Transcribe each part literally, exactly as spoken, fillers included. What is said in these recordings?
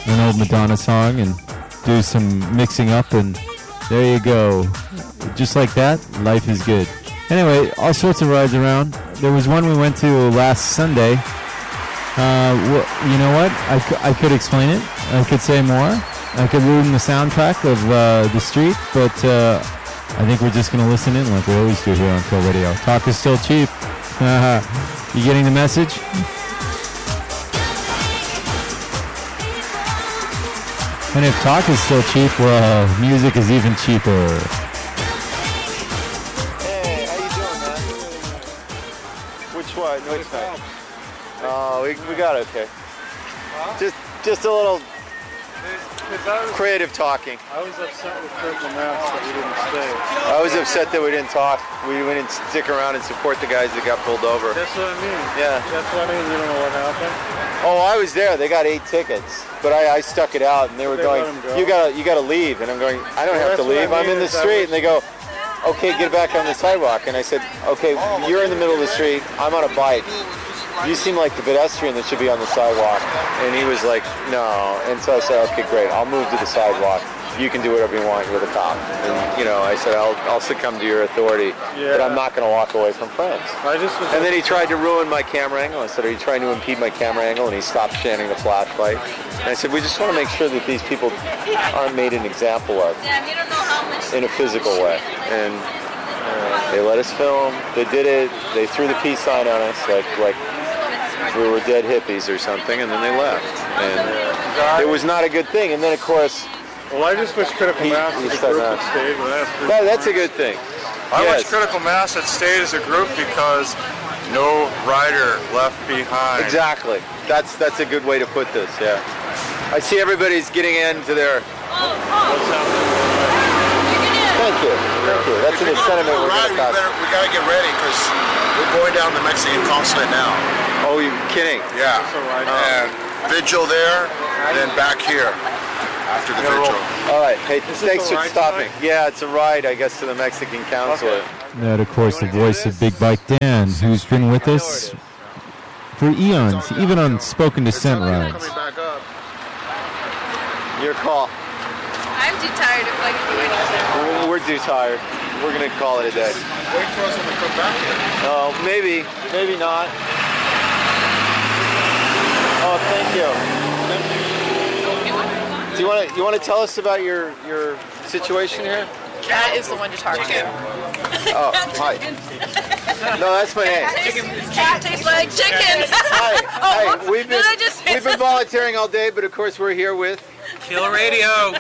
an old Madonna song and do some mixing up, and there you go. Just like that, life is good. Anyway, all sorts of rides around. There was one we went to last Sunday. Uh, wh- you know what? I, c- I could explain it. I could say more. I could ruin the soundtrack of uh, the street, but uh, I think we're just going to listen in like we always do here on Kill Radio. Talk is still cheap. You getting the message? And if talk is still cheap, well, music is even cheaper. Hey, how you doing, man? Which one? Which one? Oh, we, we got it, okay. Huh? Just just a little was, creative talking. I was upset with Critical Mass that we didn't stay. I was upset that we didn't talk. We didn't stick around and support the guys that got pulled over. That's what I mean. Yeah. That's what I mean. You don't know what happened? Oh, I was there. They got eight tickets, but I, I stuck it out, and they were they going, go. "You gotta, you gotta leave." And I'm going, "I don't well, have to leave. I mean I'm in the street." And they go, "Okay, get back on the sidewalk." And I said, "Okay, you're in the middle of the street. I'm on a bike. You seem like the pedestrian that should be on the sidewalk." And he was like, "No." And so I said, "Okay, great. I'll move to the sidewalk. You can do whatever you want. You're the cop." And, you know, I said, I'll, I'll succumb to your authority, yeah. but I'm not going to walk away from friends. I just was and then he tried to ruin my camera angle. I said, "Are you trying to impede my camera angle?" And he stopped shining the flashlight. And I said, "We just want to make sure that these people aren't made an example of in a physical way." And uh, they let us film. They did it. They threw the peace sign on us like like we were dead hippies or something, and then they left. And it was not a good thing. And then, of course, well, I just wish Critical he, Mass as a group had stayed with us. That, that's a good thing. I yes. wish Critical Mass had stayed as a group because no rider left behind. Exactly. That's that's a good way to put this, yeah. I see everybody's getting into their... Oh, oh. Thank you. Thank you. That's an sentiment we're going to we, better, we got to get ready because we're going down the Mexican consulate now. Oh, you're kidding? Yeah. And vigil there, and then back here. After the vigil. All right. Hey, thanks for stopping. Yeah, it's a ride, I guess, to the Mexican consulate. Okay. That, of course, the voice of Big Bike Dan, who's been with us for eons, even on Spoken Descent rides. Your call. I'm too tired to fucking do anything. We're too tired. We're going to call it a day. Wait for us when we come back here. Oh, maybe. Maybe not. Oh, thank you. Do you want to you want to tell us about your your situation here? Cat is the one to talk to. Oh, hi. No, that's my name. Cat tastes like chicken. Hi. Oh, Hi. We've been just... we've been volunteering all day, but of course we're here with Kill Radio.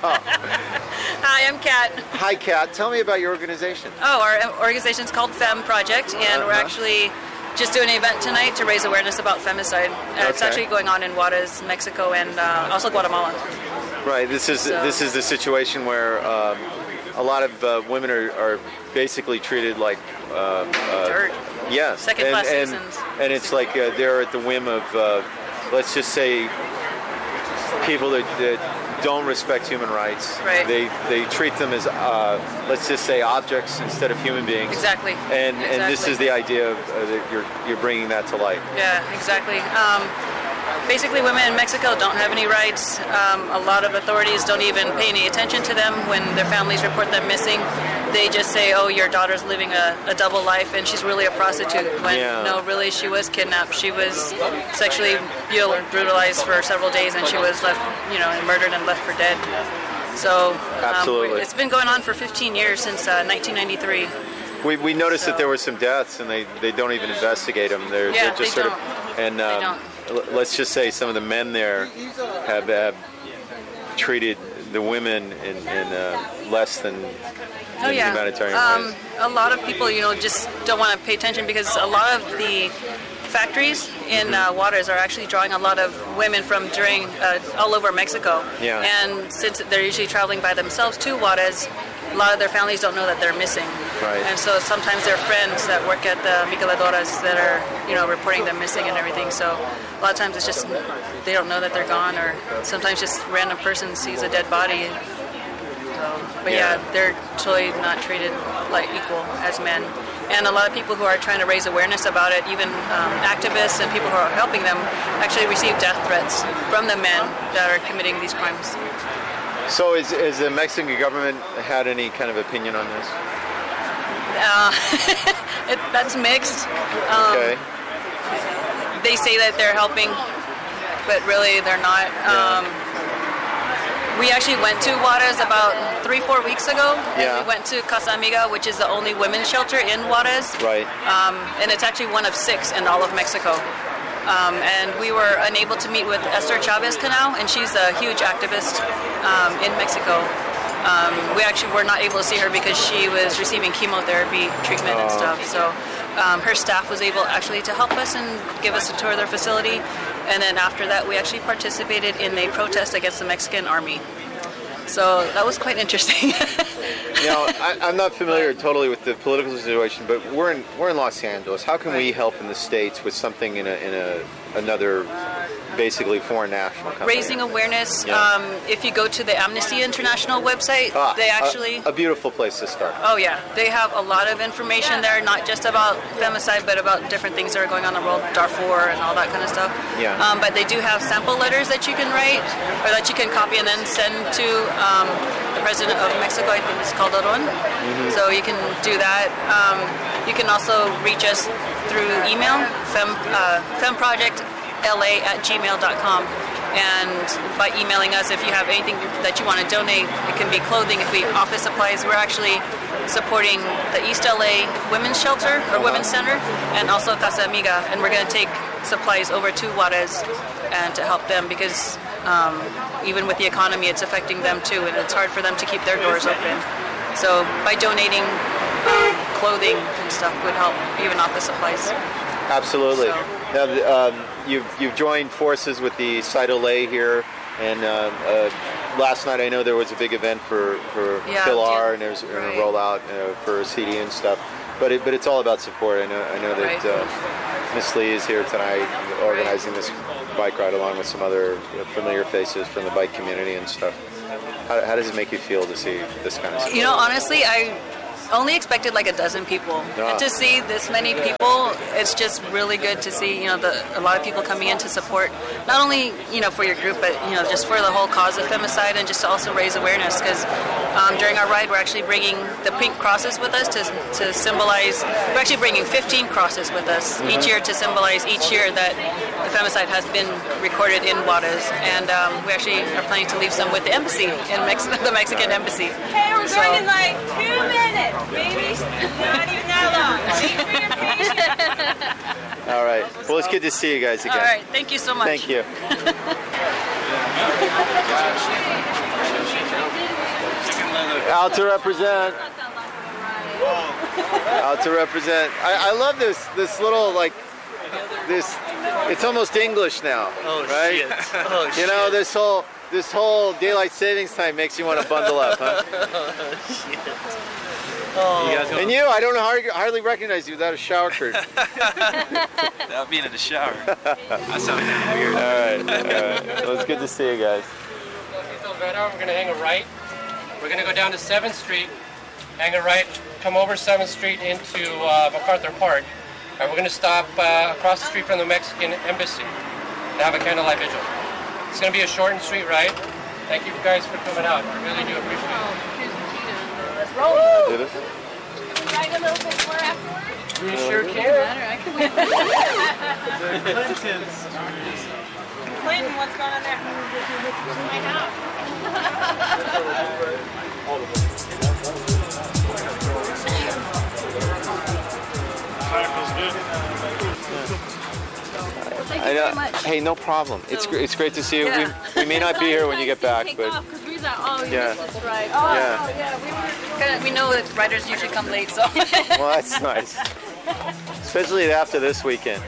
Hi, I'm Kat. Hi, Kat. Tell me about your organization. Oh, our organization's called Femme Project, and uh-huh. we're actually just doing an event tonight to raise awareness about femicide. Uh, okay. It's actually going on in Juarez, Mexico, and uh, also Guatemala. Right. This is so. this is the situation where um, a lot of uh, women are, are basically treated like uh, uh, dirt. Yes. Second-class and, citizens. And, and it's like uh, they're at the whim of, uh, let's just say, people that, that don't respect human rights. Right. They they treat them as, uh, let's just say, objects instead of human beings. Exactly. And exactly. and this is the idea of uh, that you're you're bringing that to light. Yeah, exactly. Um, basically, women in Mexico don't have any rights. Um, a lot of authorities don't even pay any attention to them when their families report them missing. They just say, "Oh, your daughter's living a, a double life, and she's really a prostitute." When yeah. no, really, she was kidnapped. She was sexually brutalized for several days, and she was left, you know, murdered and left for dead. So, absolutely, um, it's been going on for fifteen years since uh, nineteen ninety-three. We we noticed so, that there were some deaths, and they, they don't even investigate them. They're, yeah, they're just they sort don't. of and um, let's just say some of the men there have, have treated the women in, in uh, less than. Oh yeah, humanitarian um, ways. A lot of people, you know, just don't want to pay attention because a lot of the factories in uh, Juarez are actually drawing a lot of women from during uh, all over Mexico. Yeah. And since they're usually traveling by themselves to Juarez, a lot of their families don't know that they're missing. Right. And so sometimes their friends that work at the Micheladoras that are, you know, reporting them missing and everything. So a lot of times it's just they don't know that they're gone, or sometimes just a random person sees a dead body. So, but yeah. yeah, they're totally not treated like equal as men. And a lot of people who are trying to raise awareness about it, even um, activists and people who are helping them, actually receive death threats from the men that are committing these crimes. So is, is the Mexican government had any kind of opinion on this? Uh, it, that's mixed. Um, Okay. They say that they're helping, but really they're not. Yeah. Um, we actually went to Juarez about three, four weeks ago. Yeah. We went to Casa Amiga, which is the only women's shelter in Juarez. Right. Um, and it's actually one of six in all of Mexico. Um, and we were unable to meet with Esther Chavez Canal, and she's a huge activist um, in Mexico. Um, we actually were not able to see her because she was receiving chemotherapy treatment and Oh. stuff. So um, her staff was able actually to help us and give us a tour of their facility. And then after that, we actually participated in a protest against the Mexican army. So that was quite interesting. You know, I, I'm not familiar totally with the political situation, but we're in we're in Los Angeles. How can we help in the States with something in a in a another basically foreign national country? Raising awareness. Yeah. Um, if you go to the Amnesty International website, Ah, they a- actually. a, beautiful place to start. Oh yeah, they have a lot of information there, not just about femicide, but about different things that are going on in the world, Darfur and all that kind of stuff. Yeah. Um, but they do have sample letters that you can write, or that you can copy and then send to um, the president of Mexico. I think it's Calderon. Mm-hmm. So you can do that. Um, you can also reach us through email, fem, uh, femprojectla at gmail dot com. And by emailing us, if you have anything that you want to donate, it can be clothing, it can be office supplies. We're actually supporting the East L A Women's Shelter, or Women's Center, and also Casa Amiga. And we're going to take supplies over to Juarez and to help them, because um, even with the economy, it's affecting them too, and it's hard for them to keep their doors open. So by donating um, clothing and stuff would help, even office supplies. Absolutely. So- Now, um, you've you've joined forces with the Cyto-Lay here, and uh, uh, last night I know there was a big event for for Yeah, Pilar, yeah, and there's right. a rollout uh, for C D and stuff. But it, but it's all about support. I know I know that Right. uh, Miss Lee is here tonight organizing this bike ride along with some other uh, familiar faces from the bike community and stuff. How, how does it make you feel to see this kind of stuff? You know, honestly, I only expected like a dozen people. Yeah. And to see this many people, it's just really good to see, you know, the, a lot of people coming in to support, not only, you know, for your group, but, you know, just for the whole cause of femicide, and just to also raise awareness, because um, during our ride, we're actually bringing the pink crosses with us to, to symbolize, we're actually bringing fifteen crosses with us Mm-hmm. each year to symbolize each year that the femicide has been recorded in Juarez. And um, we actually are planning to leave some with the embassy, in Mex- the Mexican embassy. Hey, we're So- going in like two minutes, baby. Not even that long. Thanks for your patience. All right. Well, it's good to see you guys again. All right, thank you so much. Thank you. Out to represent. Out to represent. I, I love this this little like this. It's almost English now, Oh right? shit! Oh You shit! know, this whole this whole daylight savings time makes you want to bundle up, huh? Oh, you guys And you, I don't hardly, hardly recognize you without a shower curtain. without being in the shower. That sounds kind of weird. All right, all right. Well, it's good to see you guys. We're going to hang a right. We're going to go down to seventh street, hang a right, come over seventh street into uh, MacArthur Park, and we're going to stop uh, across the street from the Mexican Embassy to have a candlelight vigil. It's going to be a short and sweet ride. Thank you guys for coming out. I really do appreciate it. Let's roll. Do this? Ride a little bit more afterwards. You sure can. Clinton, what's going on there? I know. Thank I you know. very much. Hey, no problem. It's So- gr- it's great to see you. Yeah. We, we may not be here when you get back, but Because we thought, oh, you Yeah. missed this ride. Oh, Yeah. oh, yeah, we were. Kinda- We know that riders usually come late, so. well, that's nice. Especially after this weekend.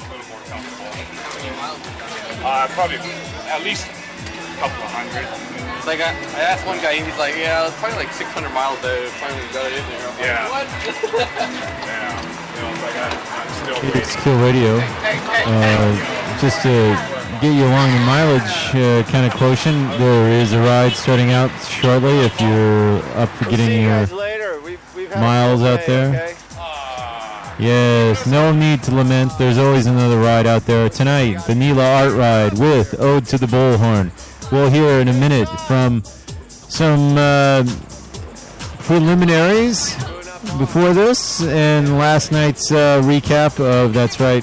Uh, probably at least a couple of hundred. Like I, I asked one guy, he's like, "Yeah, it's probably like six hundred miles there. Finally got it in there." I'm like, Yeah. What? Yeah. You know, it's like I, I'm still It's waiting. Kill Radio. Uh, just to get you along the mileage uh, kind of quotient, there is a ride starting out shortly if you're up for We'll see getting you your guys later. We've, we've had a miles good out day, there. Okay? Yes, no need to lament. There's always another ride out there. Tonight, the Nila Art Ride with Ode to the Bullhorn. We'll hear in a minute from some uh, preliminaries before this and last night's uh, recap of, that's right,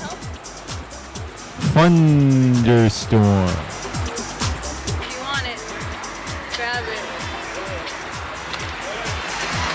Thunderstorm. If you want it, grab it.